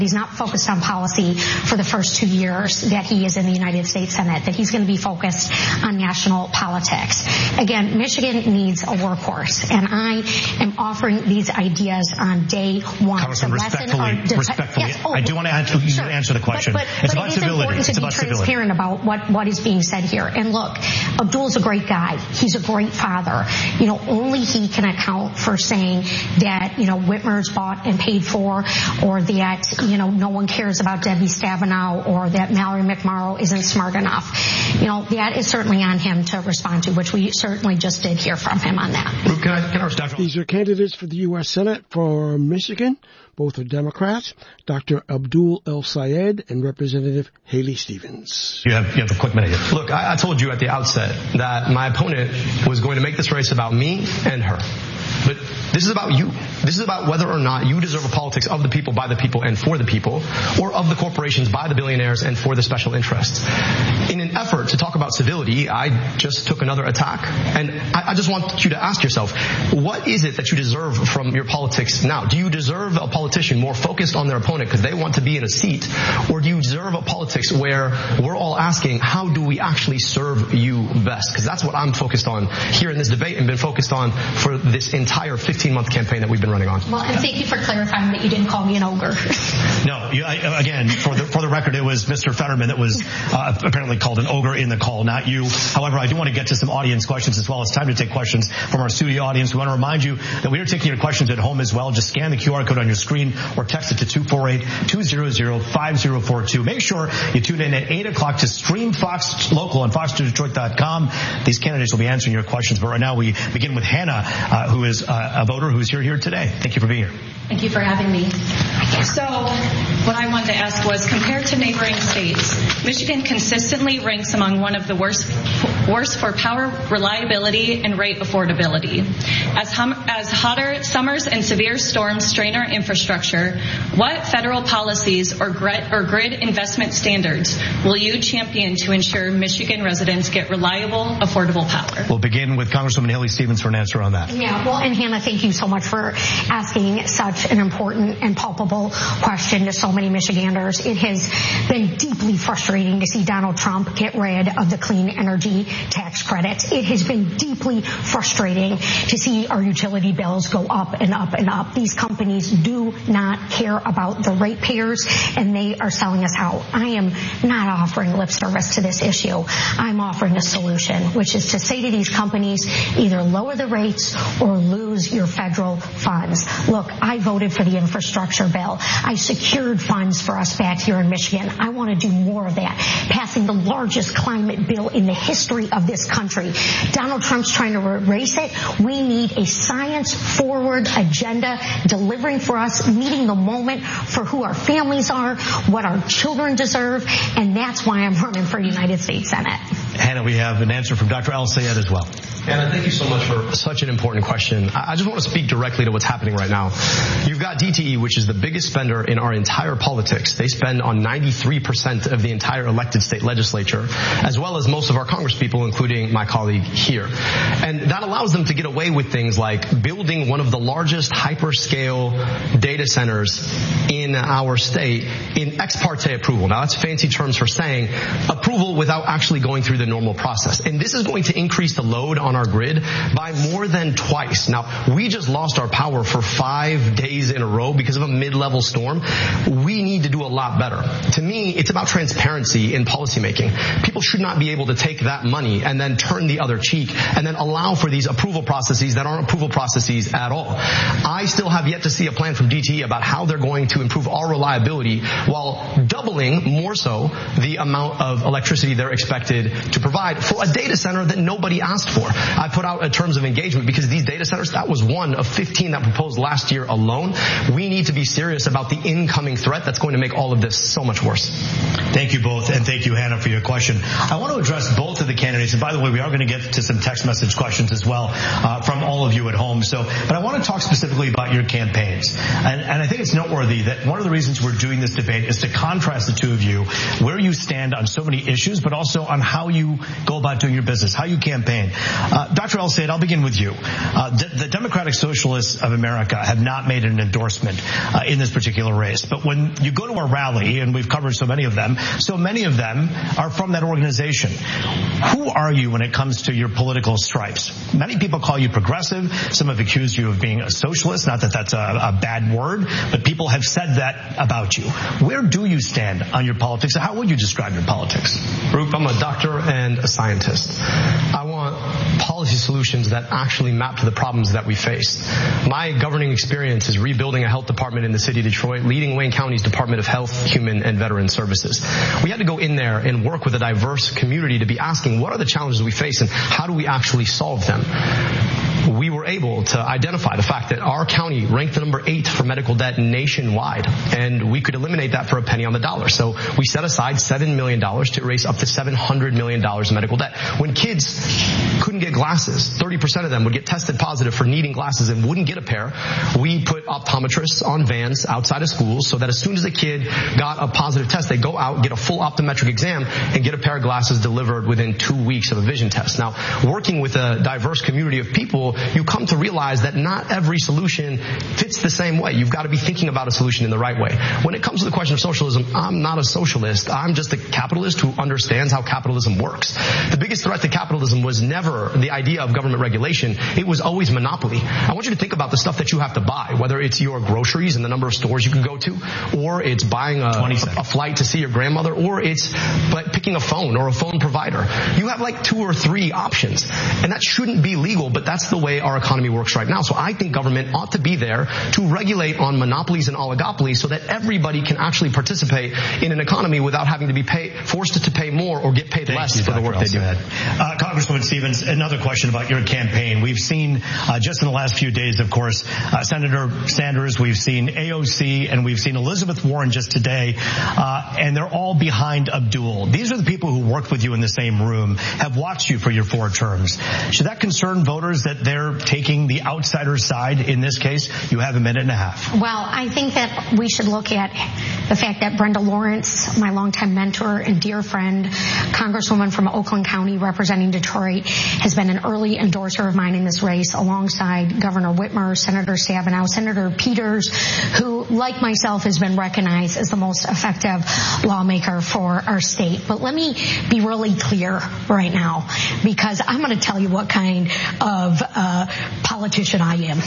He's not focused on policy for the first 2 years that he is in the United States Senate, that he's going to be focused on national politics. Again, Michigan needs a workhorse, and I am offering these ideas on day one. Congressman, respectfully, yes, I do want to answer the question. It's about civility. It's about civility. Transparent about what is being said here. And look, Abdul's a great guy. He's a great father. Only he can account for saying that, Whitmer's bought and paid for, or that, no one cares about Debbie Stabenow, or that Mallory McMorrow isn't smart enough. That is certainly on him to respond to, which we certainly just did hear from him on that. These are candidates for the U.S. Senate for Michigan. Both are Democrats, Dr. Abdul El-Sayed and Representative Haley Stevens. You have a quick minute here. Look, I told you at the outset that my opponent was going to make this race about me and her. But this is about you. This is about whether or not you deserve a politics of the people, by the people, and for the people, or of the corporations, by the billionaires, and for the special interests. In an effort to talk about civility, I just took another attack. And I just want you to ask yourself, what is it that you deserve from your politics now? Do you deserve a politician more focused on their opponent because they want to be in a seat? Or do you deserve a politics where we're all asking, how do we actually serve you best? Because that's what I'm focused on here in this debate and been focused on for this entire 15-month campaign that we've been running on. Well, and thank you for clarifying that you didn't call me an ogre. No, again, for the record, it was Mr. Fetterman that was apparently called an ogre in the call, not you. However, I do want to get to some audience questions as well. It's time to take questions from our studio audience. We want to remind you that we are taking your questions at home as well. Just scan the QR code on your screen or text it to 248-200-5042. Make sure you tune in at 8 o'clock to stream Fox Local on foxnewsdetroit.com. These candidates will be answering your questions. But right now we begin with Hannah, who is a voter who's here today. Thank you for being here. Thank you for having me. So what I wanted to ask was, compared to neighboring states, Michigan consistently ranks among one of the worst for power reliability and rate affordability. As hotter summers and severe storms strain our infrastructure, what federal policies or grid investment standards will you champion to ensure Michigan residents get reliable, affordable power? We'll begin with Congresswoman Haley Stevens for an answer on that. Yeah, well, and Hannah, thank you so much for asking such an important and palpable question to so many Michiganders. It has been deeply frustrating to see Donald Trump get rid of the clean energy tax credits. It has been deeply frustrating to see our utility bills go up and up and up. These companies do not care about the ratepayers, and they are selling us out. I am not offering lip service to this issue. I'm offering a solution, which is to say to these companies, either lower the rates or lose your federal funds. Look, I voted for the infrastructure bill. I secured funds for us back here in Michigan. I want to do more of that, passing the largest climate bill in the history of this country. Donald Trump's trying to erase it. We need a science-forward agenda, delivering for us, meeting the moment for who our families are, what our children deserve, and that's why I'm running for United States Senate. Hannah, we have an answer from Dr. El-Sayed as well. Anna, thank you so much for such an important question. I just want to speak directly to what's happening right now. You've got DTE, which is the biggest spender in our entire politics. They spend on 93% of the entire elected state legislature, as well as most of our congresspeople, including my colleague here. And that allows them to get away with things like building one of the largest hyperscale data centers in our state in ex parte approval. Now, that's fancy terms for saying approval without actually going through the normal process. And this is going to increase the load on our grid by more than twice. Now, we just lost our power for 5 days in a row because of a mid-level storm. We need to do a lot better. To me, it's about transparency in policymaking. People should not be able to take that money and then turn the other cheek and then allow for these approval processes that aren't approval processes at all. I still have yet to see a plan from DTE about how they're going to improve our reliability while doubling, more so, the amount of electricity they're expected to provide for a data center that nobody asked for. I put out terms of engagement because these data centers, that was one of 15 that proposed last year alone. We need to be serious about the incoming threat that's going to make make all of this so much worse. Thank you both, and thank you, Hannah, for your question. I want to address both of the candidates, and by the way, we are going to get to some text message questions as well from all of you at home. But I want to talk specifically about your campaigns, and I think it's noteworthy that one of the reasons we're doing this debate is to contrast the two of you, where you stand on so many issues, but also on how you go about doing your business, how you campaign. Dr. El-Sayed, I'll begin with you. The Democratic Socialists of America have not made an endorsement in this particular race, but when you go to a rally, and we've covered so many of them are from that organization. Who are you when it comes to your political stripes? Many people call you progressive. Some have accused you of being a socialist. Not that that's a bad word, but people have said that about you. Where do you stand on your politics? How would you describe your politics? Roop, I'm a doctor and a scientist. I want policy solutions that actually map to the problems that we face. My governing experience is rebuilding a health department in the city of Detroit, leading Wayne County's Department of Health, Human and Veteran Services. We had to go in there and work with a diverse community to be asking what are the challenges we face and how do we actually solve them. We were able to identify the fact that our county ranked the number 8 for medical debt nationwide, and we could eliminate that for a penny on the dollar. So we set aside $7 million to erase up to $700 million in medical debt. When kids couldn't get glasses, 30% of them would get tested positive for needing glasses and wouldn't get a pair. We put optometrists on vans outside of schools so that as soon as a kid got a positive test, they go out, get a full optometric exam, and get a pair of glasses delivered within 2 weeks of a vision test. Now, working with a diverse community of people, you come to realize that not every solution fits the same way. You've got to be thinking about a solution in the right way. When it comes to the question of socialism, I'm not a socialist. I'm just a capitalist who understands how capitalism works. The biggest threat to capitalism was never the idea of government regulation. It was always monopoly. I want you to think about the stuff that you have to buy, whether it's your groceries and the number of stores you can go to, or it's buying a flight to see your grandmother, or it's picking a phone or a phone provider. You have like 2 or 3 options, and that shouldn't be legal, but that's the way our economy works right now. So I think government ought to be there to regulate on monopolies and oligopolies so that everybody can actually participate in an economy without having to be forced to pay more or get paid less for the work they do. Congresswoman Stevens, another question about your campaign. We've seen just in the last few days, of course, Senator Sanders, we've seen AOC, and we've seen Elizabeth Warren just today, and they're all behind Abdul. These are the people who worked with you in the same room, have watched you for your 4 terms. Should that concern voters that they're taking the outsider side in this case? You have a minute and a half. Well, I think that we should look at the fact that Brenda Lawrence, my longtime mentor and dear friend, Congresswoman from Oakland County representing Detroit, has been an early endorser of mine in this race alongside Governor Whitmer, Senator Stabenow, Senator Peters, who, like myself, has been recognized as the most effective lawmaker for our state. But let me be really clear right now, because I'm going to tell you what kind of politician I am.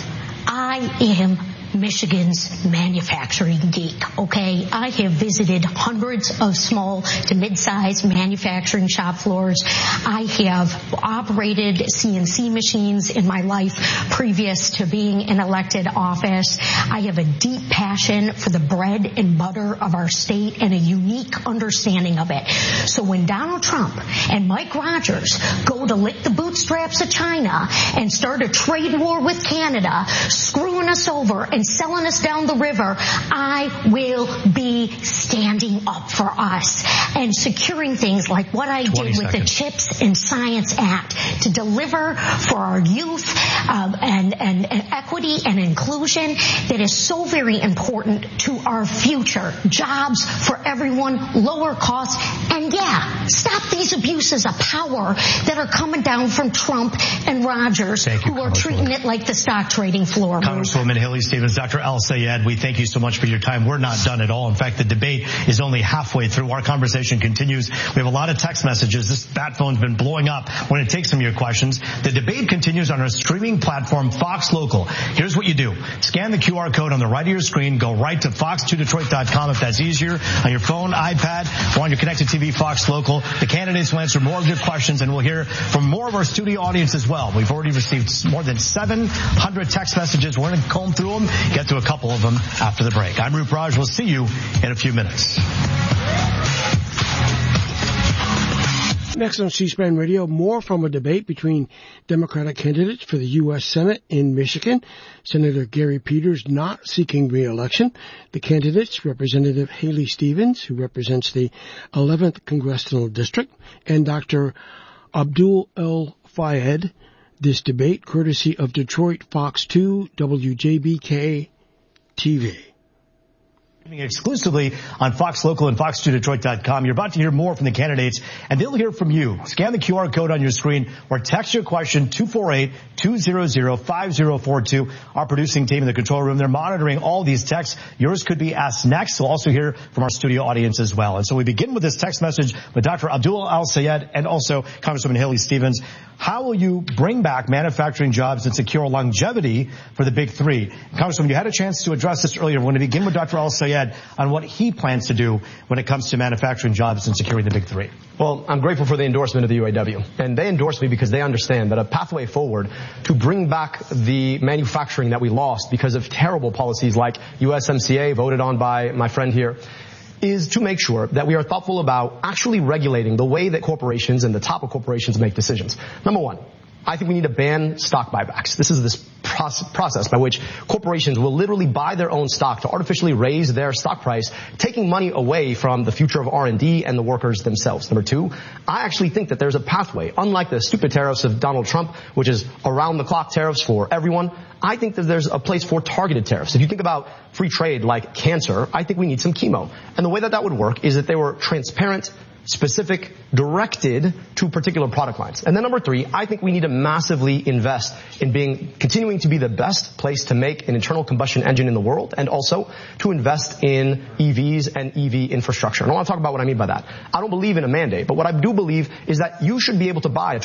I am Michigan's manufacturing geek, okay? I have visited hundreds of small to mid-sized manufacturing shop floors. I have operated CNC machines in my life previous to being in elected office. I have a deep passion for the bread and butter of our state and a unique understanding of it. So when Donald Trump and Mike Rogers go to lick the bootstraps of China and start a trade war with Canada, screwing us over and selling us down the river, I will be standing up for us and securing things like what I did with the CHIPS and Science Act to deliver for our youth and equity and inclusion that is so very important to our future. Jobs for everyone, lower costs, and stop these abuses of power that are coming down from Trump and Rogers, who are treating it like the stock trading floor. Congresswoman Haley Stevens, Dr. El-Sayed, we thank you so much for your time. We're not done at all. In fact, the debate is only halfway through. Our conversation continues. We have a lot of text messages. This bat phone's been blowing up. We're going to take some of your questions. The debate continues on our streaming platform, Fox Local. Here's what you do. Scan the QR code on the right of your screen. Go right to fox2detroit.com if that's easier, on your phone, iPad, or on your connected TV, Fox Local. The candidates will answer more of your questions, and we'll hear from more of our studio audience as well. We've already received more than 700 text messages. We're going to comb through them, get to a couple of them after the break. I'm Roop Raj. We'll see you in a few minutes. Next on C-SPAN Radio, more from a debate between Democratic candidates for the U.S. Senate in Michigan. Senator Gary Peters not seeking re-election. The candidates, Representative Haley Stevens, who represents the 11th Congressional District, and Dr. Abdul El-Fayed. This debate, courtesy of Detroit Fox 2, WJBK TV. Exclusively on Fox Local and Fox2Detroit.com. You're about to hear more from the candidates, and they'll hear from you. Scan the QR code on your screen or text your question 248-200-5042. Our producing team in the control room, they're monitoring all these texts. Yours could be asked next. We'll also hear from our studio audience as well. And so we begin with this text message with Dr. Abdul El-Sayed and also Congresswoman Haley Stevens. How will you bring back manufacturing jobs and secure longevity for the big three? Congresswoman, you had a chance to address this earlier. We're going to begin with Dr. El-Sayed on what he plans to do when it comes to manufacturing jobs and securing the big three. Well, I'm grateful for the endorsement of the UAW. And they endorsed me because they understand that a pathway forward to bring back the manufacturing that we lost because of terrible policies like USMCA, voted on by my friend here, is to make sure that we are thoughtful about actually regulating the way that corporations and the top of corporations make decisions. Number one, I think we need to ban stock buybacks. This is this process by which corporations will literally buy their own stock to artificially raise their stock price, taking money away from the future of R&D and the workers themselves. Number two, I actually think that there's a pathway, unlike the stupid tariffs of Donald Trump, which is around-the-clock tariffs for everyone. I think that there's a place for targeted tariffs. If you think about free trade like cancer, I think we need some chemo. And the way that that would work is that they were transparent, specific, directed to particular product lines. And then number three, I think we need to massively invest in continuing to be the best place to make an internal combustion engine in the world, and also to invest in EVs and EV infrastructure. And I want to talk about what I mean by that. I don't believe in a mandate, but what I do believe is that you should be able to buy a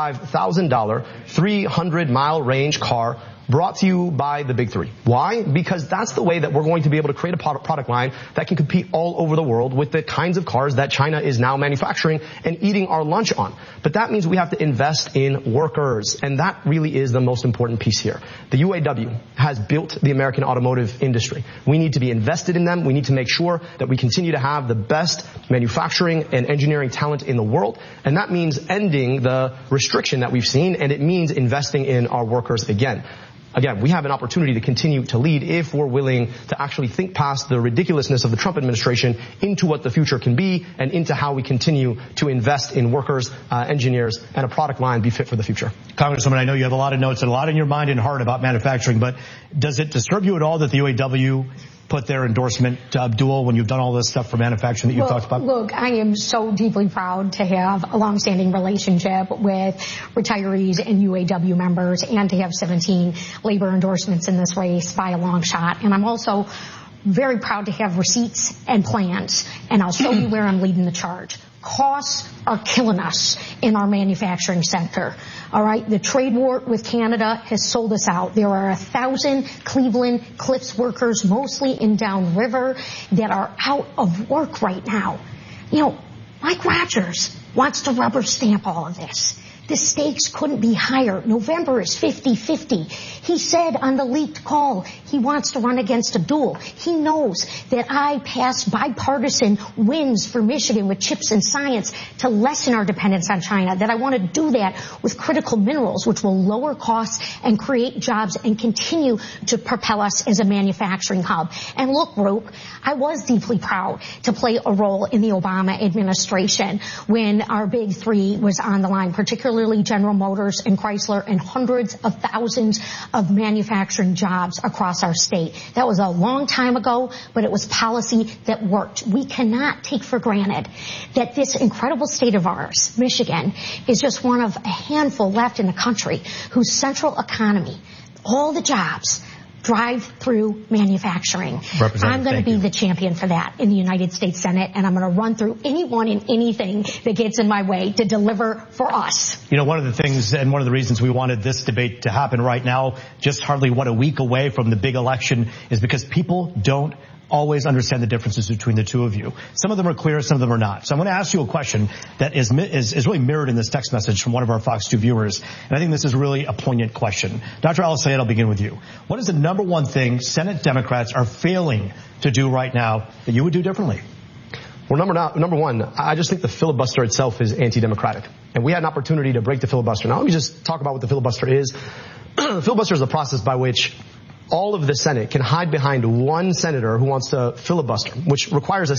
$25,000 300-mile range car brought to you by the big three. Why? Because that's the way that we're going to be able to create a product line that can compete all over the world with the kinds of cars that China is now manufacturing and eating our lunch on. But that means we have to invest in workers, and that really is the most important piece here. The UAW has built the American automotive industry. We need to be invested in them. We need to make sure that we continue to have the best manufacturing and engineering talent in the world, and that means ending the restriction that we've seen, and it means investing in our workers again. Again, we have an opportunity to continue to lead if we're willing to actually think past the ridiculousness of the Trump administration into what the future can be and into how we continue to invest in workers, engineers, and a product line be fit for the future. Congresswoman, I know you have a lot of notes and a lot in your mind and heart about manufacturing, but does it disturb you at all that the UAW put their endorsement to Abdul when you've done all this stuff for manufacturing that you've talked about? Look, I am so deeply proud to have a longstanding relationship with retirees and UAW members and to have 17 labor endorsements in this race by a long shot. And I'm also very proud to have receipts and plans, and I'll show you where I'm leading the charge. Costs are killing us in our manufacturing sector. All right, the trade war with Canada has sold us out. There are 1,000 Cleveland Cliffs workers, mostly in Downriver, that are out of work right now. You know, Mike Rogers wants to rubber stamp all of this. The stakes couldn't be higher. November is 50-50. He said on the leaked call he wants to run against Abdul. He knows that I passed bipartisan wins for Michigan with CHIPS and science to lessen our dependence on China, that I want to do that with critical minerals, which will lower costs and create jobs and continue to propel us as a manufacturing hub. And look, Roop, I was deeply proud to play a role in the Obama administration when our big three was on the line, particularly General Motors and Chrysler, and hundreds of thousands of manufacturing jobs across our state. That was a long time ago, but it was policy that worked. We cannot take for granted that this incredible state of ours, Michigan, is just one of a handful left in the country whose central economy, all the jobs, drive through manufacturing. I'm going to be the champion for that in the United States Senate, and I'm going to run through anyone and anything that gets in my way to deliver for us. You know, one of the things and one of the reasons we wanted this debate to happen right now, just hardly a week away from the big election, is because people don't always understand the differences between the two of you. Some of them are clear, some of them are not. So I'm going to ask you a question that is really mirrored in this text message from one of our Fox 2 viewers, and I think this is really a poignant question. Dr. El-Sayed, I'll begin with you. What is the number one thing Senate Democrats are failing to do right now that you would do differently? Well, number one, I just think the filibuster itself is anti-democratic. And we had an opportunity to break the filibuster. Now, let me just talk about what the filibuster is. The filibuster is a process by which all of the Senate can hide behind one senator who wants to filibuster, which requires a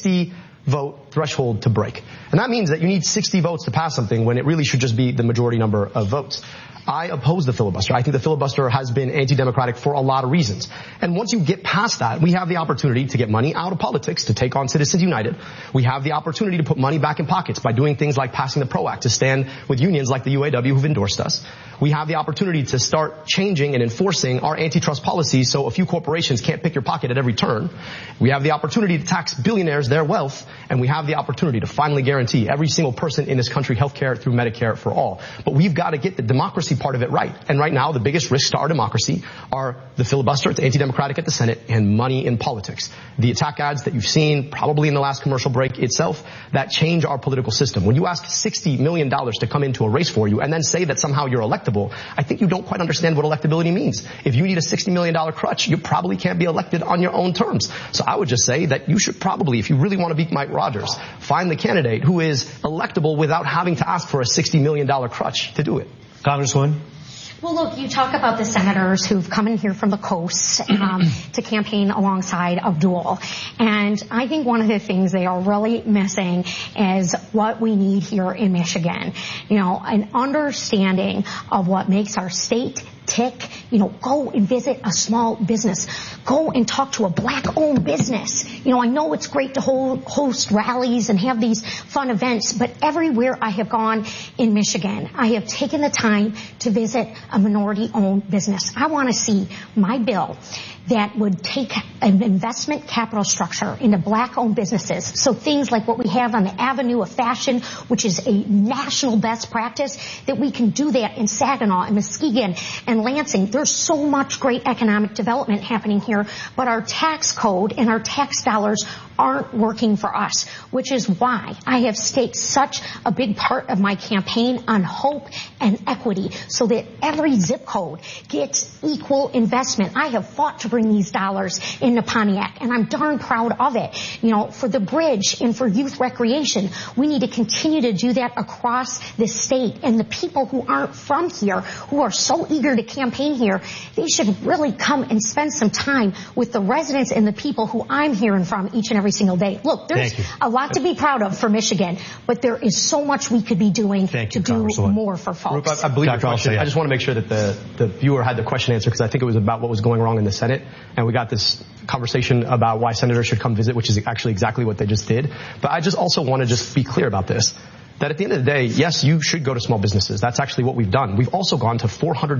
60-vote threshold to break. And that means that you need 60 votes to pass something when it really should just be the majority number of votes. I oppose the filibuster. I think the filibuster has been anti-democratic for a lot of reasons. And once you get past that, we have the opportunity to get money out of politics, to take on Citizens United. We have the opportunity to put money back in pockets by doing things like passing the PRO Act, to stand with unions like the UAW who've endorsed us. We have the opportunity to start changing and enforcing our antitrust policies so a few corporations can't pick your pocket at every turn. We have the opportunity to tax billionaires their wealth, and we have the opportunity to finally guarantee every single person in this country health care through Medicare for all. But we've got to get the democracy part of it right. And right now, the biggest risks to our democracy are the filibuster, it's anti-democratic at the Senate, and money in politics. The attack ads that you've seen probably in the last commercial break itself that change our political system. When you ask $60 million to come into a race for you and then say that somehow you're electable, I think you don't quite understand what electability means. If you need a $60 million crutch, you probably can't be elected on your own terms. So I would just say that you should probably, if you really want to beat Mike Rogers, find the candidate who is electable without having to ask for a $60 million crutch to do it. Congresswoman? Well, look, you talk about the senators who've come in here from the coast to campaign alongside Abdul. And I think one of the things they are really missing is what we need here in Michigan. You know, an understanding of what makes our state tick. You know, go and visit a small business. Go and talk to a black-owned business. You know, I know it's great to host rallies and have these fun events, but everywhere I have gone in Michigan, I have taken the time to visit a minority-owned business. I want to see my bill that would take an investment capital structure into black-owned businesses. So things like what we have on the Avenue of Fashion, which is a national best practice, that we can do that in Saginaw and Muskegon and Lansing. There's so much great economic development happening here, but our tax code and our tax dollars aren't working for us, which is why I have staked such a big part of my campaign on hope and equity so that every zip code gets equal investment. I have fought to bring these dollars into Pontiac, and I'm darn proud of it. You know, for the bridge and for youth recreation, we need to continue to do that across the state. And the people who aren't from here, who are so eager to campaign here, they should really come and spend some time with the residents and the people who I'm hearing from each and every single day. Look, there's a lot to be proud of for Michigan, but there is so much we could be doing to do more for folks. I believe I just want to make sure that the viewer had the question answered, because I think it was about what was going wrong in the Senate, and we got this conversation about why senators should come visit, which is actually exactly what they just did. But I just also want to just be clear about this, that at the end of the day, yes, you should go to small businesses. That's actually what we've done. We've also gone to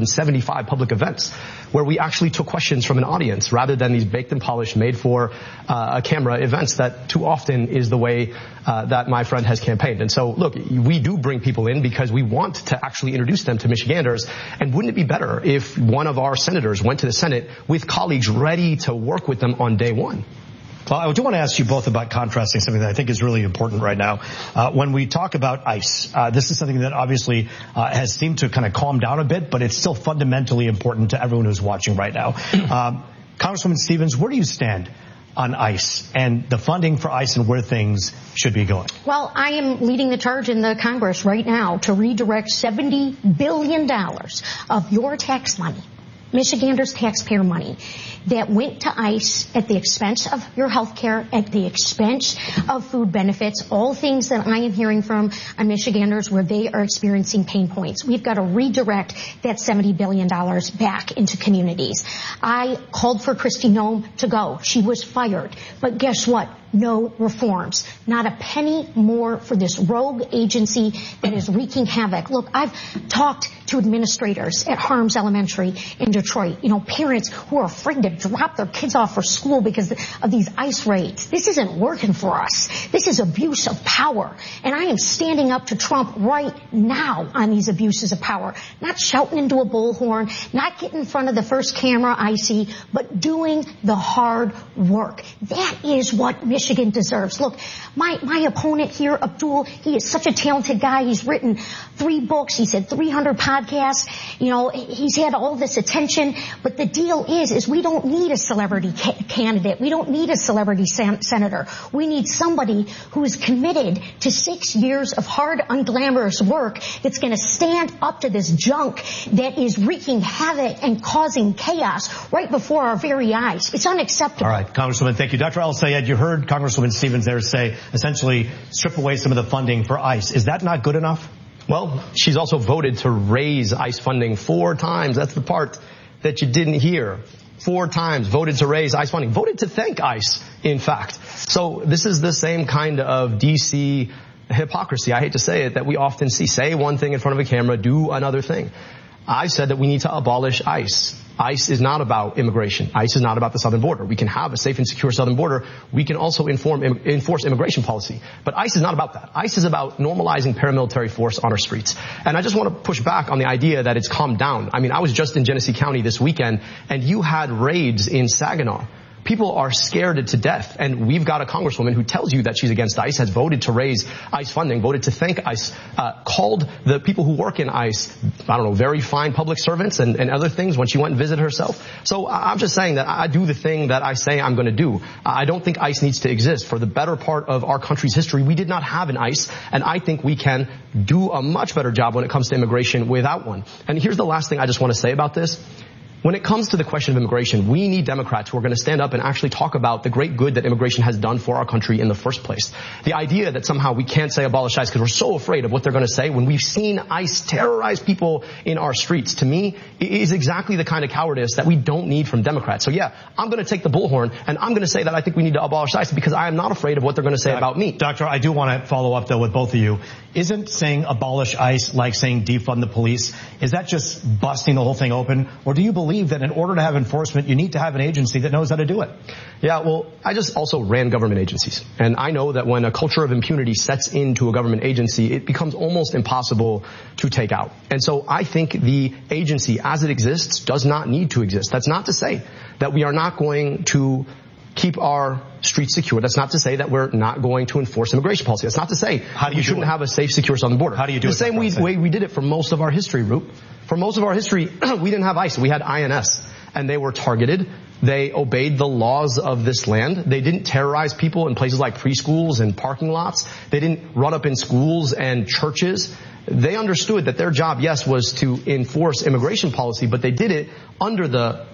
475 public events where we actually took questions from an audience rather than these baked and polished, made for a camera events that too often is the way that my friend has campaigned. And so, look, we do bring people in because we want to actually introduce them to Michiganders. And wouldn't it be better if one of our senators went to the Senate with colleagues ready to work with them on day one? Well, I do want to ask you both about contrasting something that I think is really important right now. When we talk about ICE, this is something that obviously has seemed to kind of calm down a bit, but it's still fundamentally important to everyone who's watching right now. Congresswoman Stevens, where do you stand on ICE and the funding for ICE and where things should be going? Well, I am leading the charge in the Congress right now to redirect $70 billion of your tax money, Michiganders' taxpayer money, that went to ICE at the expense of your health care, at the expense of food benefits, all things that I am hearing from Michiganders where they are experiencing pain points. We've got to redirect that $70 billion back into communities. I called for Kristi Noem to go. She was fired. But guess what? No reforms. Not a penny more for this rogue agency that is wreaking havoc. Look, I've talked to administrators at Harms Elementary in Detroit, you know, parents who are afraid to drop their kids off for school because of these ICE raids. This isn't working for us. This is abuse of power. And I am standing up to Trump right now on these abuses of power. Not shouting into a bullhorn, not getting in front of the first camera I see, but doing the hard work. That is what Michigan Michigan deserves. Look, my opponent here, Abdul, he is such a talented guy. He's written 3 books. He's had 300 podcasts. You know, he's had all this attention. But the deal is we don't need a celebrity candidate. We don't need a celebrity senator. We need somebody who is committed to 6 years of hard, unglamorous work that's going to stand up to this junk that is wreaking havoc and causing chaos right before our very eyes. It's unacceptable. All right, Congresswoman, thank you. Dr. El-Sayed, you heard Congresswoman Stevens there say, essentially, strip away some of the funding for ICE. Is that not good enough? Well, she's also voted to raise ICE funding 4 times. That's the part that you didn't hear. 4 times voted to raise ICE funding. Voted to thank ICE, in fact. So this is the same kind of D.C. hypocrisy, I hate to say it, that we often see. Say one thing in front of a camera, do another thing. I said that we need to abolish ICE. ICE is not about immigration. ICE is not about the southern border. We can have a safe and secure southern border. We can also enforce immigration policy. But ICE is not about that. ICE is about normalizing paramilitary force on our streets. And I just want to push back on the idea that it's calmed down. I mean, I was just in Genesee County this weekend, and you had raids in Saginaw. People are scared to death, and we've got a congresswoman who tells you that she's against ICE, has voted to raise ICE funding, voted to thank ICE, called the people who work in ICE, I don't know, very fine public servants and other things when she went and visited herself. So I'm just saying that I do the thing that I say I'm going to do. I don't think ICE needs to exist. For the better part of our country's history, we did not have an ICE, and I think we can do a much better job when it comes to immigration without one. And here's the last thing I just want to say about this. When it comes to the question of immigration, we need Democrats who are going to stand up and actually talk about the great good that immigration has done for our country in the first place. The idea that somehow we can't say abolish ICE because we're so afraid of what they're going to say when we've seen ICE terrorize people in our streets, to me, is exactly the kind of cowardice that we don't need from Democrats. So yeah, I'm going to take the bullhorn, and I'm going to say that I think we need to abolish ICE because I am not afraid of what they're going to say about me. Doctor, I do want to follow up, though, with both of you. Isn't saying abolish ICE like saying defund the police? Is that just busting the whole thing open? Or do you believe that in order to have enforcement, you need to have an agency that knows how to do it? Yeah, well, I just also ran government agencies. And I know that when a culture of impunity sets into a government agency, it becomes almost impossible to take out. And so I think the agency as it exists does not need to exist. That's not to say that we are not going to keep our streets secure. That's not to say that we're not going to enforce immigration policy. That's not to say we shouldn't have a safe, secure southern border. How do you do it? The same way we did it for most of our history, Roop. For most of our history, we didn't have ICE. We had INS. And they were targeted. They obeyed the laws of this land. They didn't terrorize people in places like preschools and parking lots. They didn't run up in schools and churches. They understood that their job, yes, was to enforce immigration policy, but they did it under the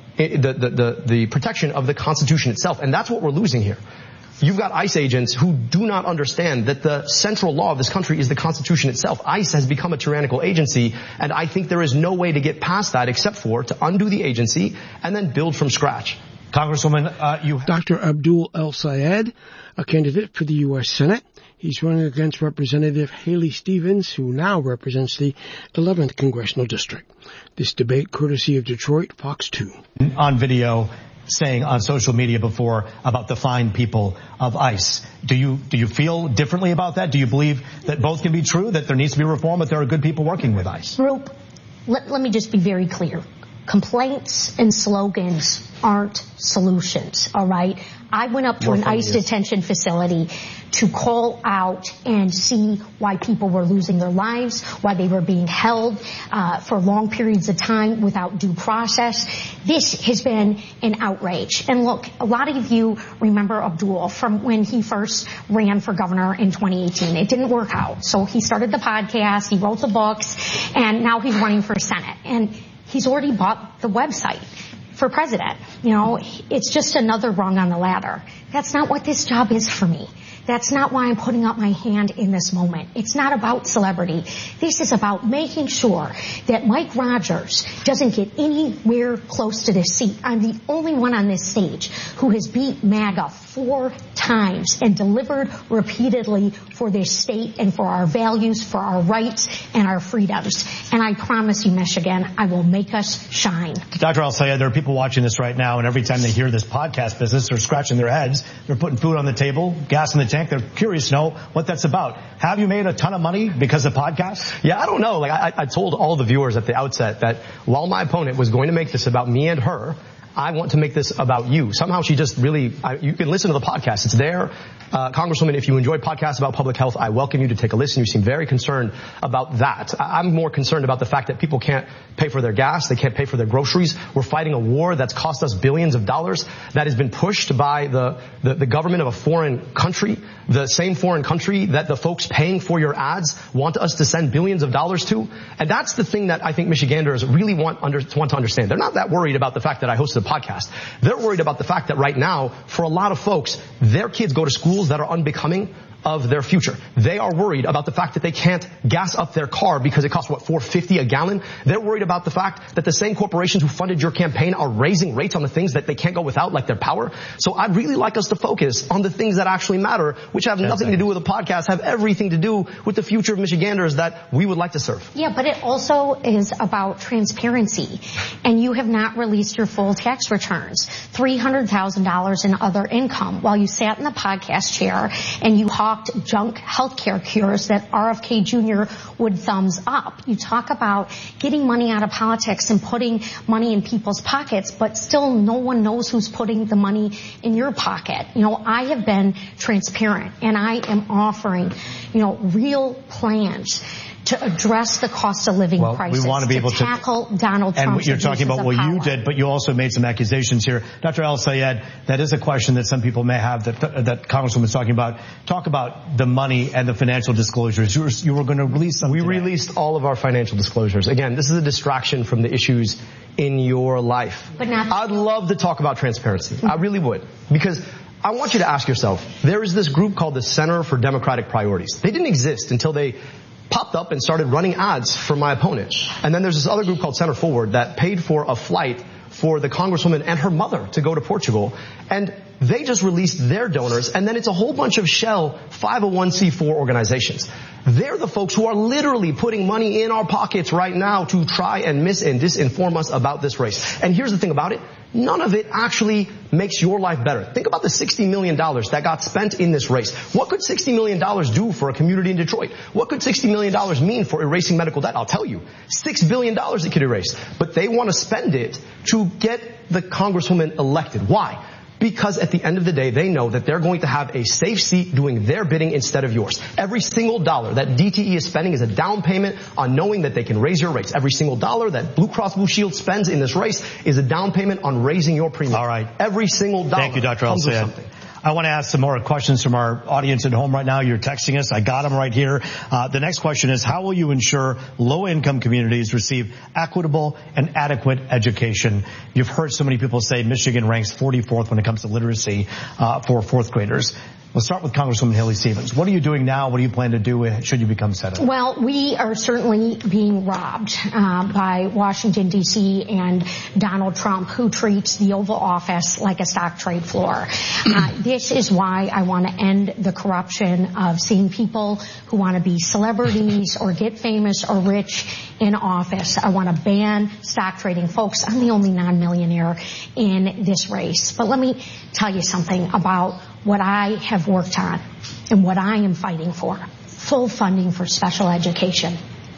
protection of the Constitution itself. And that's what we're losing here. You've got ICE agents who do not understand that the central law of this country is the Constitution itself. ICE has become a tyrannical agency, and I think there is no way to get past that except for to undo the agency and then build from scratch. Congresswoman, you... Dr. Abdul El-Sayed, a candidate for the U.S. Senate. He's running against Representative Haley Stevens, who now represents the 11th Congressional District. This debate courtesy of Detroit, Fox 2. On video, saying on social media before about the fine people of ICE. Do you feel differently about that? Do you believe that both can be true, that there needs to be reform, but there are good people working with ICE? Roop, let me just be very clear. Complaints and slogans aren't solutions, all right? I went up to an ICE detention facility to call out and see why people were losing their lives, why they were being held for long periods of time without due process. This has been an outrage. And look, a lot of you remember Abdul from when he first ran for governor in 2018. It didn't work out. So he started the podcast, he wrote the books, and now he's running for Senate. And he's already bought the website for president. You know, it's just another rung on the ladder. That's not what this job is for me. That's not why I'm putting up my hand in this moment. It's not about celebrity. This is about making sure that Mike Rogers doesn't get anywhere close to this seat. I'm the only one on this stage who has beat MAGA 4 times and delivered repeatedly for this state and for our values, for our rights, and our freedoms. And I promise you, Michigan, I will make us shine. Dr. El-Sayed, there are people watching this right now, and every time they hear this podcast business, they're scratching their heads. They're putting food on the table, gas in the tank. They're curious to know what that's about. Have you made a ton of money because of podcasts? Yeah, I don't know. Like I told all the viewers at the outset that while my opponent was going to make this about me and her, I want to make this about you. Somehow she just really, you can listen to the podcast. It's there. Congresswoman, if you enjoy podcasts about public health, I welcome you to take a listen. You seem very concerned about that. I'm more concerned about the fact that people can't pay for their gas. They can't pay for their groceries. We're fighting a war that's cost us billions of dollars that has been pushed by the government of a foreign country, the same foreign country that the folks paying for your ads want us to send billions of dollars to. And that's the thing that I think Michiganders really want to understand. They're not that worried about the fact that I hosted a podcast. They're worried about the fact that right now, for a lot of folks, their kids go to schools that are unbecoming of their future. They are worried about the fact that they can't gas up their car because it costs, $4.50 a gallon? They're worried about the fact that the same corporations who funded your campaign are raising rates on the things that they can't go without, like their power. So I'd really like us to focus on the things that actually matter, which have nothing to do with the podcast, have everything to do with the future of Michiganders that we would like to serve. Yeah, but it also is about transparency. And you have not released your full tax returns. $300,000 in other income while you sat in the podcast chair and you hawked junk healthcare cures that RFK Jr. would thumbs up. You talk about getting money out of politics and putting money in people's pockets, but still no one knows who's putting the money in your pocket. I have been transparent and I am offering, real plans to address the cost of living crisis, we want to be able to tackle Donald Trump. And you're talking about what you did, but you also made some accusations here. Dr. El-Sayed, that is a question that some people may have that Congresswoman's talking about. Talk about the money and the financial disclosures. You were going to release some today. Released all of our financial disclosures. Again, this is a distraction from the issues in your life. But not I'd love to talk about transparency. I really would. Because I want you to ask yourself, there is this group called the Center for Democratic Priorities. They didn't exist until they popped up and started running ads for my opponent. And then there's this other group called Center Forward that paid for a flight for the Congresswoman and her mother to go to Portugal. And they just released their donors, and then it's a whole bunch of shell 501c4 organizations. They're the folks who are literally putting money in our pockets right now to try and mis- and disinform us about this race. And here's the thing about it. None of it actually makes your life better. Think about the $60 million that got spent in this race. What could $60 million do for a community in Detroit? What could $60 million mean for erasing medical debt? I'll tell you. $6 billion it could erase. But they want to spend it to get the Congresswoman elected. Why? Because at the end of the day, they know that they're going to have a safe seat doing their bidding instead of yours. Every single dollar that DTE is spending is a down payment on knowing that they can raise your rates. Every single dollar that Blue Cross Blue Shield spends in this race is a down payment on raising your premium. All right. Every single dollar. Thank you, Dr. El-Sayed. I want to ask some more questions from our audience at home right now. You're texting us. I got them right here. The next question is, how will you ensure low-income communities receive equitable and adequate education? You've heard so many people say Michigan ranks 44th when it comes to literacy for fourth graders. Let's start with Congresswoman Haley Stevens. What are you doing now? What do you plan to do should you become senator? Well, we are certainly being robbed by Washington, D.C. and Donald Trump, who treats the Oval Office like a stock trade floor. This is why I want to end the corruption of seeing people who want to be celebrities or get famous or rich in office. I want to ban stock trading. Folks, I'm the only non-millionaire in this race. But let me tell you something about what I have worked on and what I am fighting for. Full funding for special education.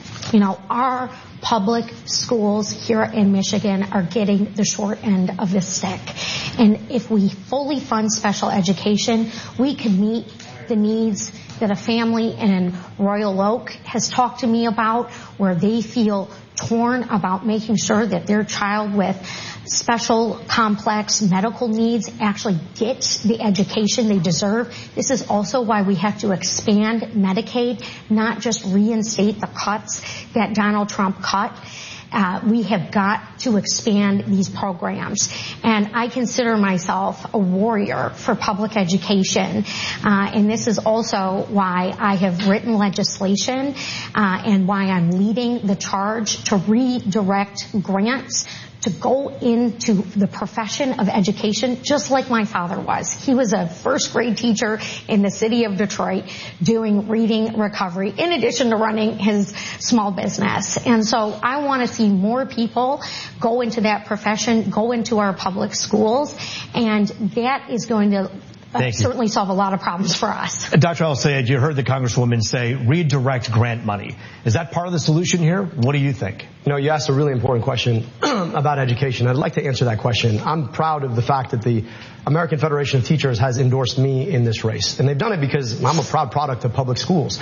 Our public schools here in Michigan are getting the short end of the stick. And if we fully fund special education, we can meet the needs that a family in Royal Oak has talked to me about, where they feel torn about making sure that their child with special complex medical needs actually gets the education they deserve. This is also why we have to expand Medicaid, not just reinstate the cuts that Donald Trump cut. We have got to expand these programs. And I consider myself a warrior for public education. And this is also why I have written legislation and why I'm leading the charge to redirect grants to go into the profession of education, just like my father was. He was a first grade teacher in the city of Detroit doing reading recovery in addition to running his small business. And so I want to see more people go into that profession, go into our public schools, and that is going to certainly solve a lot of problems for us. Dr. Al-Sayed, you heard the Congresswoman say redirect grant money. Is that part of the solution here? What do you think? You asked a really important question about education. I'd like to answer that question. I'm proud of the fact that the American Federation of Teachers has endorsed me in this race. And they've done it because I'm a proud product of public schools.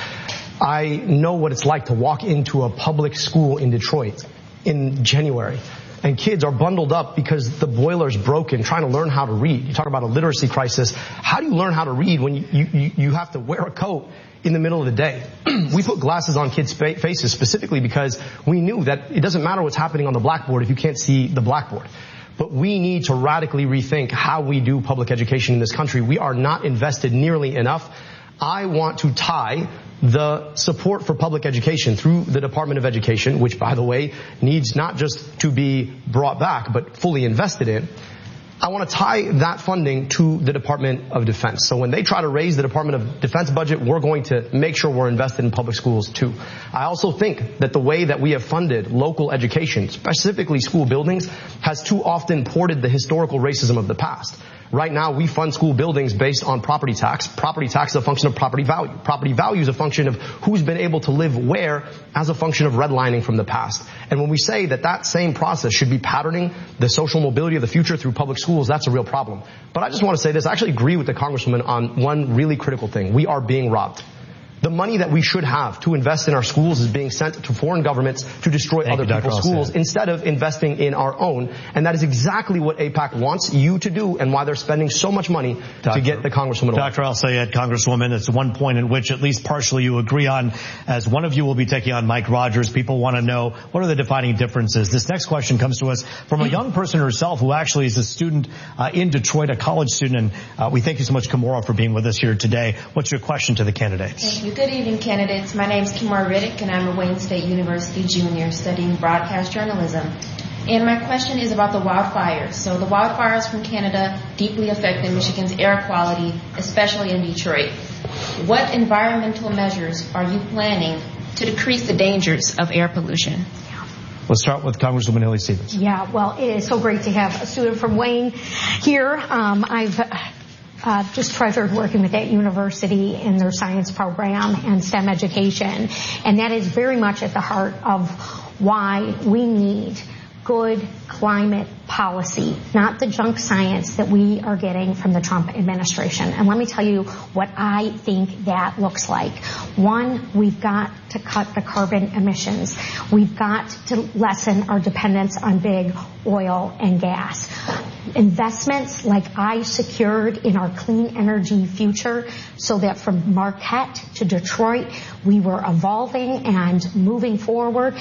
I know what it's like to walk into a public school in Detroit in January, and kids are bundled up because the boiler's broken, trying to learn how to read. You talk about a literacy crisis. How do you learn how to read when you have to wear a coat in the middle of the day? We put glasses on kids' faces specifically because we knew that it doesn't matter what's happening on the blackboard if you can't see the blackboard. But we need to radically rethink how we do public education in this country. We are not invested nearly enough. I want to tie the support for public education through the Department of Education, which, by the way, needs not just to be brought back, but fully invested in. I want to tie that funding to the Department of Defense. So when they try to raise the Department of Defense budget, we're going to make sure we're invested in public schools too. I also think that the way that we have funded local education, specifically school buildings, has too often ported the historical racism of the past. Right now, we fund school buildings based on property tax. Property tax is a function of property value. Property value is a function of who's been able to live where as a function of redlining from the past. And when we say that that same process should be patterning the social mobility of the future through public schools, that's a real problem. But I just want to say this. I actually agree with the Congresswoman on one really critical thing. We are being robbed. The money that we should have to invest in our schools is being sent to foreign governments to destroy other people's schools instead of investing in our own. And that is exactly what AIPAC wants you to do and why they're spending so much money to get the Congresswoman. Dr. Al-Sayed, Congresswoman, it's one point in which at least partially you agree on. As one of you will be taking on Mike Rogers, people want to know what are the defining differences. This next question comes to us from a young person herself who actually is a student in Detroit, a college student. And we thank you so much, Kimora, for being with us here today. What's your question to the candidates? Thank you. Good evening, candidates. My name is Kimora Riddick, and I'm a Wayne State University junior studying broadcast journalism. And my question is about the wildfires. So the wildfires from Canada deeply affected Michigan's air quality, especially in Detroit. What environmental measures are you planning to decrease the dangers of air pollution? Let's start with Congresswoman Haley Stevens. Yeah, well, it is so great to have a student from Wayne here. I've just treasured working with that university in their science program and STEM education. And that is very much at the heart of why we need good climate policy, not the junk science that we are getting from the Trump administration. And let me tell you what I think that looks like. One, we've got to cut the carbon emissions. We've got to lessen our dependence on big oil and gas. Investments like I secured in our clean energy future so that from Marquette to Detroit, we were evolving and moving forward.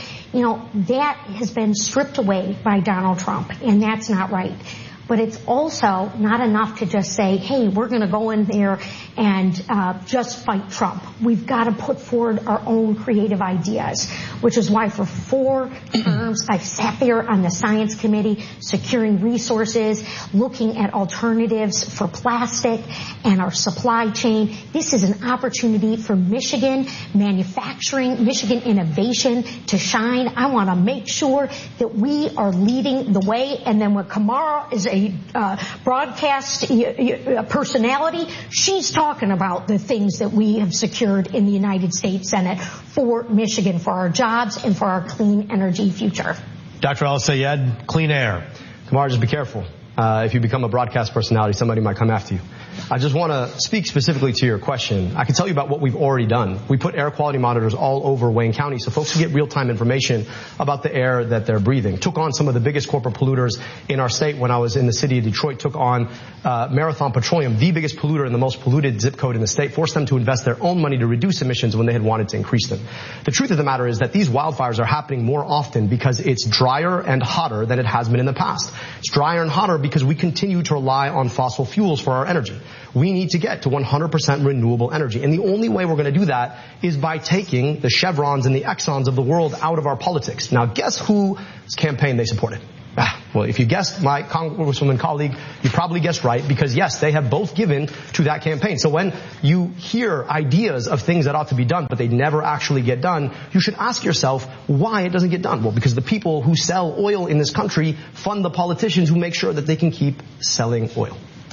That has been stripped away by Donald Trump, and that's not right. But it's also not enough to just say, hey, we're going to go in there and just fight Trump. We've got to put forward our own creative ideas, which is why for 4 terms I've sat there on the science committee, securing resources, looking at alternatives for plastic and our supply chain. This is an opportunity for Michigan manufacturing, Michigan innovation to shine. I want to make sure that we are leading the way. And then when Kimora is a broadcast personality, she's talking about the things that we have secured in the United States Senate for Michigan, for our jobs and for our clean energy future. Dr. Al-Sayed, clean air. Kimora, just be careful. If you become a broadcast personality, somebody might come after you. I just want to speak specifically to your question. I can tell you about what we've already done. We put air quality monitors all over Wayne County so folks can get real-time information about the air that they're breathing. Took on some of the biggest corporate polluters in our state when I was in the city of Detroit. Took on Marathon Petroleum, the biggest polluter and the most polluted zip code in the state. Forced them to invest their own money to reduce emissions when they had wanted to increase them. The truth of the matter is that these wildfires are happening more often because it's drier and hotter than it has been in the past. It's drier and hotter because we continue to rely on fossil fuels for our energy. We need to get to 100% renewable energy. And the only way we're going to do that is by taking the Chevrons and the Exxons of the world out of our politics. Now, guess whose campaign they supported? Well, if you guessed my Congresswoman colleague, you probably guessed right, because yes, they have both given to that campaign. So when you hear ideas of things that ought to be done, but they never actually get done, you should ask yourself why it doesn't get done. Well, because the people who sell oil in this country fund the politicians who make sure that they can keep selling oil.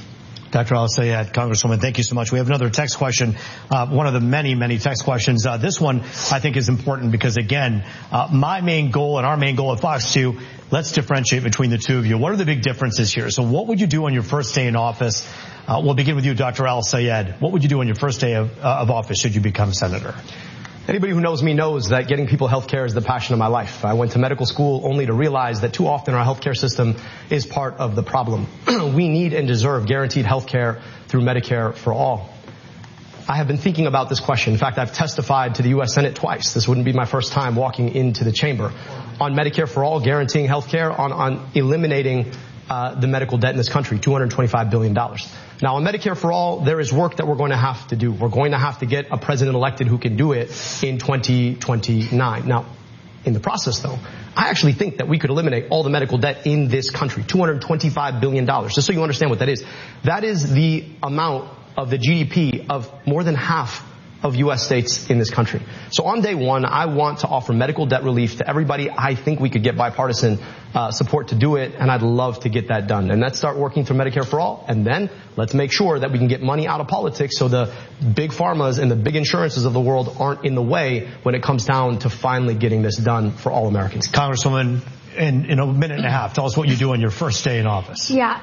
Dr. Al-Sayed, Congresswoman, thank you so much. We have another text question, one of the many, many text questions. This one I think is important because, again, my main goal and our main goal at Fox 2, let's differentiate between the two of you. What are the big differences here? So what would you do on your first day in office? We'll begin with you, Dr. Al-Sayed. What would you do on your first day of office should you become senator? Anybody who knows me knows that getting people health care is the passion of my life. I went to medical school only to realize that too often our health care system is part of the problem. We need and deserve guaranteed health care through Medicare for all. I have been thinking about this question. In fact, I've testified to the U.S. Senate twice. This wouldn't be my first time walking into the chamber. On Medicare for all, guaranteeing health care, on eliminating the medical debt in this country, $225 billion. Now, on Medicare for all, there is work that we're going to have to do. We're going to have to get a president elected who can do it in 2029. Now, in the process, though, I actually think that we could eliminate all the medical debt in this country, $225 billion. Just so you understand what that is. That is the amount of the GDP of more than half of U.S. states in this country. So on day one, I want to offer medical debt relief to everybody. I think we could get bipartisan support to do it, and I'd love to get that done. And let's start working through Medicare for all, and then let's make sure that we can get money out of politics so the big pharmas and the big insurances of the world aren't in the way when it comes down to finally getting this done for all Americans. Congresswoman, in a minute and a half, tell us what you do on your first day in office. Yeah,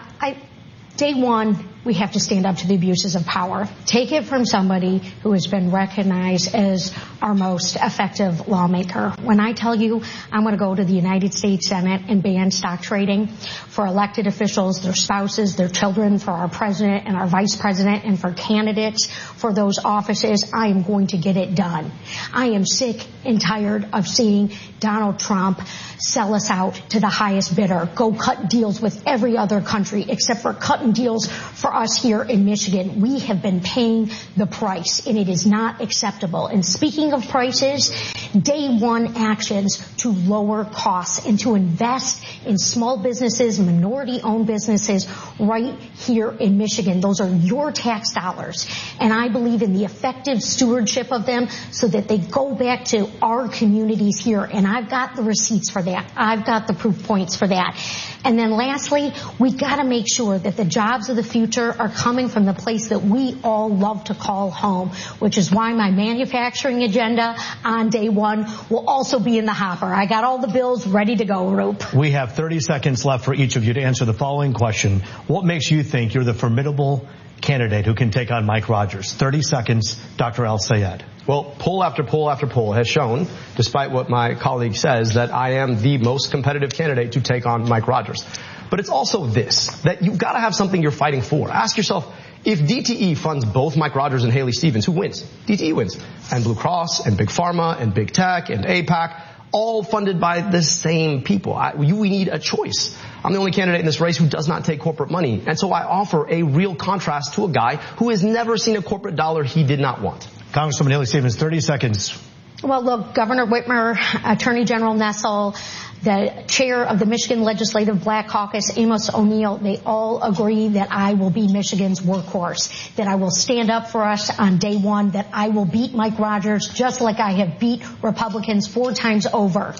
day one, we have to stand up to the abuses of power. Take it from somebody who has been recognized as our most effective lawmaker. When I tell you I'm going to go to the United States Senate and ban stock trading for elected officials, their spouses, their children, for our president and our vice president, and for candidates for those offices, I am going to get it done. I am sick and tired of seeing Donald Trump sell us out to the highest bidder, go cut deals with every other country except for cutting deals for us here in Michigan. We have been paying the price, and it is not acceptable. And speaking of prices, day one actions to lower costs and to invest in small businesses, minority-owned businesses right here in Michigan. Those are your tax dollars, and I believe in the effective stewardship of them so that they go back to our communities here, and I've got the receipts for that. I've got the proof points for that. And then lastly, we've got to make sure that the jobs of the future are coming from the place that we all love to call home, which is why my manufacturing agenda on day one will also be in the hopper. I got all the bills ready to go, Roop. We have 30 seconds left for each of you to answer the following question. What makes you think you're the formidable candidate who can take on Mike Rogers? 30 seconds, Dr. Al-Sayed. Well, poll after poll after poll has shown, despite what my colleague says, that I am the most competitive candidate to take on Mike Rogers. But it's also this, that you've got to have something you're fighting for. Ask yourself, if DTE funds both Mike Rogers and Haley Stevens, who wins? DTE wins. And Blue Cross and Big Pharma and Big Tech and AIPAC, all funded by the same people. We need a choice. I'm the only candidate in this race who does not take corporate money. And so I offer a real contrast to a guy who has never seen a corporate dollar he did not want. Congresswoman Haley Stevens, 30 seconds. Well, look, Governor Whitmer, Attorney General Nessel, the chair of the Michigan Legislative Black Caucus, Amos O'Neill, they all agree that I will be Michigan's workhorse, that I will stand up for us on day one, that I will beat Mike Rogers just like I have beat Republicans 4 times over.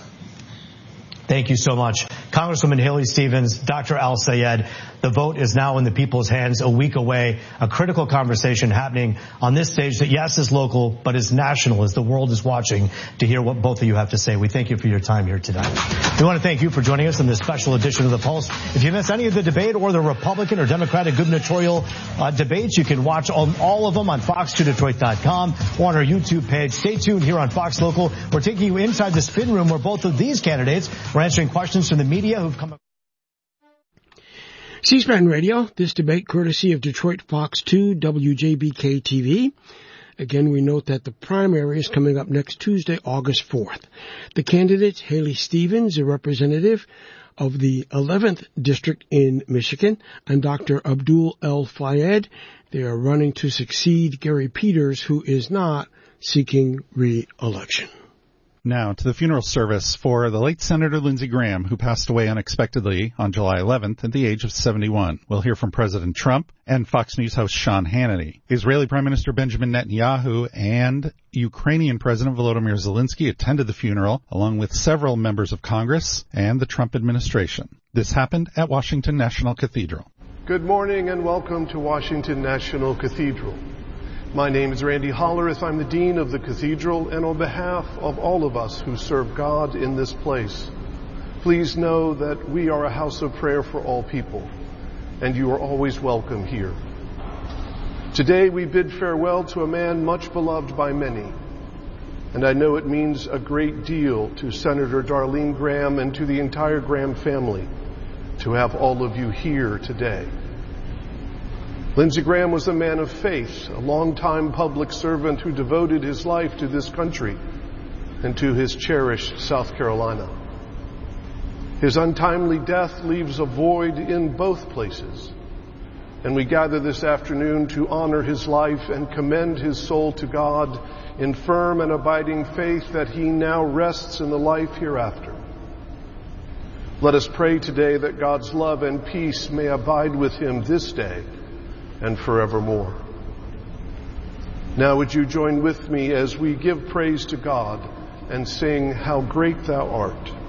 Thank you so much. Congresswoman Haley Stevens, Dr. Al-Sayed, the vote is now in the people's hands, a week away, a critical conversation happening on this stage that, yes, is local, but is national as the world is watching to hear what both of you have to say. We thank you for your time here today. We want to thank you for joining us in this special edition of The Pulse. If you missed any of the debate or the Republican or Democratic gubernatorial debates, you can watch all of them on fox2detroit.com or on our YouTube page. Stay tuned here on Fox Local. We're taking you inside the spin room where both of these candidates are answering questions from the media who've come up. C-SPAN Radio, this debate courtesy of Detroit Fox 2, WJBK TV. Again, we note that the primary is coming up next Tuesday, August 4th. The candidates, Haley Stevens, a representative of the 11th District in Michigan, and Dr. Abdul El-Fayed. They are running to succeed Gary Peters, who is not seeking re-election. Now to the funeral service for the late Senator Lindsey Graham, who passed away unexpectedly on July 11th at the age of 71. We'll hear from President Trump and Fox News host Sean Hannity. Israeli Prime Minister Benjamin Netanyahu and Ukrainian President Volodymyr Zelensky attended the funeral, along with several members of Congress and the Trump administration. This happened at Washington National Cathedral. Good morning and welcome to Washington National Cathedral. My name is Randy Hollerith. I'm the Dean of the Cathedral, and on behalf of all of us who serve God in this place, please know that we are a house of prayer for all people, and you are always welcome here. Today we bid farewell to a man much beloved by many, and I know it means a great deal to Senator Darlene Graham and to the entire Graham family to have all of you here today. Lindsey Graham was a man of faith, a longtime public servant who devoted his life to this country and to his cherished South Carolina. His untimely death leaves a void in both places, and we gather this afternoon to honor his life and commend his soul to God in firm and abiding faith that he now rests in the life hereafter. Let us pray today that God's love and peace may abide with him this day and forevermore. Now would you join with me as we give praise to God and sing, "How Great Thou Art."